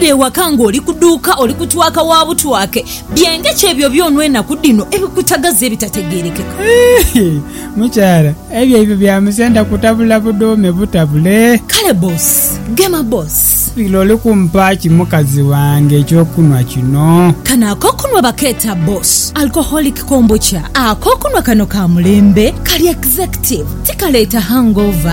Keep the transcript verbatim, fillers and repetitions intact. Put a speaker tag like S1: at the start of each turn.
S1: bw'obeera ewaka ng'oli ku dduuka oli ku twaka wa butwake byenge kyebyo byonwena ku ddino ebikutagaza ebitategeerekeka.
S2: Mukyala ebyo ebyo byamusenda kutabula budoome butabule.
S1: Kale boss gema boss
S2: biloli kumpaaki mukazi wange ekyokunwa kino.
S1: Kano akokunwa bakeeta boss alcoholic kombucha. Akokunwa kano ka mulembe kali executive tikaleeta hangover